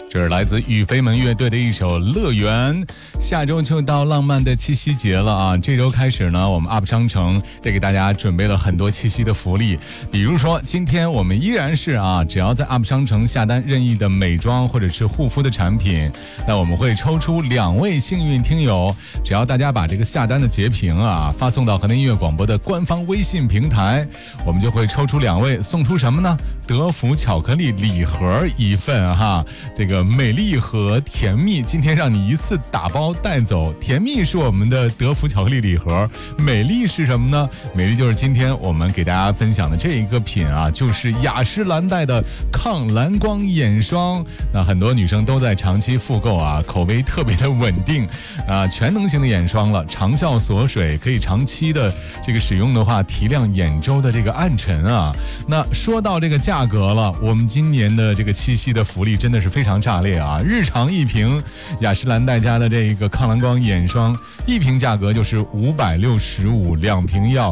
这是来自雨飞门乐队的一首《乐园》。下周就到浪漫的七夕节了啊！这周开始呢，我们 UP 商城也给大家准备了很多七夕的福利，比如说今天我们依然是只要在 UP 商城下单任意的美妆或者是护肤的产品，那我们会抽出2位幸运听友，只要大家把这个下单的截屏发送到河南音乐广播的官方微信平台，我们就会抽出2位，送出什么呢？德芙巧克力礼盒1份哈，这个美丽和甜蜜今天让你一次打包带走。甜蜜是我们的德芙巧克力礼盒，美丽是什么呢？美丽就是今天我们给大家分享的这一个品就是雅诗兰黛的抗蓝光眼霜。那很多女生都在长期复购口碑特别的稳定全能型的眼霜了，长效锁水，可以长期的这个使用的话，提亮眼周的这个暗沉那说到这个价格了，我们今年的这个七夕的福利真的是非常炸裂日常1瓶雅诗兰黛家的这个抗蓝光眼霜，1瓶价格就是565，2瓶要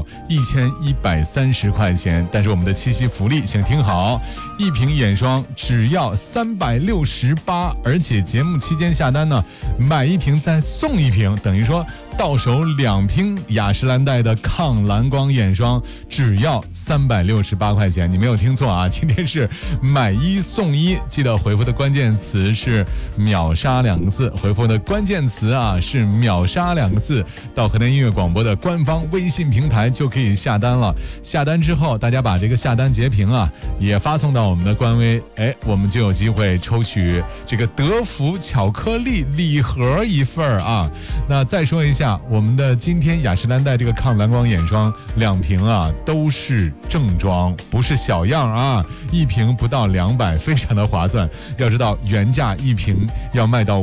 1130块钱。但是我们的七夕福利，请听好，1瓶眼霜只要368，而且节目期间下单呢，买1瓶再送1瓶，等于说到手2瓶雅诗兰黛的抗蓝光眼霜只要368块钱。你没有听错今天是买1送1，记得回复的关键词是秒杀2个字，回复的关键词是秒杀2个字，到河南音乐广播的官方微信平台就可以下单了。下单之后，大家把这个下单截屏也发送到我们的官微，我们就有机会抽取这个德芙巧克力礼盒1份那再说一下，我们的今天雅诗兰黛这个抗蓝光眼霜2瓶都是正装，不是小样1瓶不到200，非常的划算。要知道原价1瓶要卖到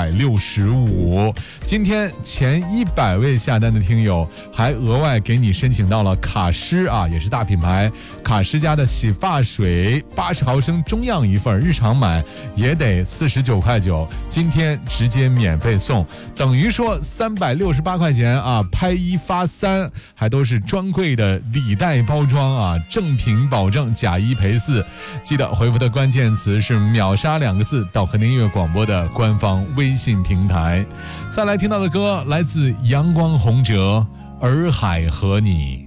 565。今天前100位下单的听友还额外给你申请到了卡诗也是大品牌卡诗家的洗发水80毫升中样1份，日常买也得49.9块，今天直接免费送，等于说368块钱拍1发3，还都是专柜的礼袋包装正品保证，假1赔4。记得回复的关键词是秒杀2个字，到河南音乐广播的官方微信平台。再来听到的歌来自阳光洪哲，洱海和你。